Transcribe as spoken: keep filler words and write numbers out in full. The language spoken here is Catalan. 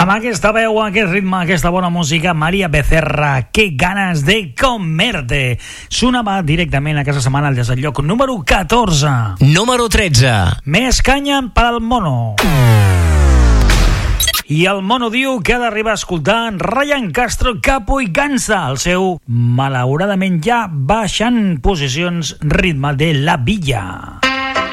Amb aquesta veu, aquest ritme, aquesta bona música, María Becerra, qué ganas de comerte. Sonava directament aquesta setmana al desenlloc número catorze. Número tretze. Més canya per al mono. I el mono diu que ha d'arribar a escoltar Ryan Castro, Capo i Gansa, el seu, malauradament ja baixant posicions, ritme de la villa.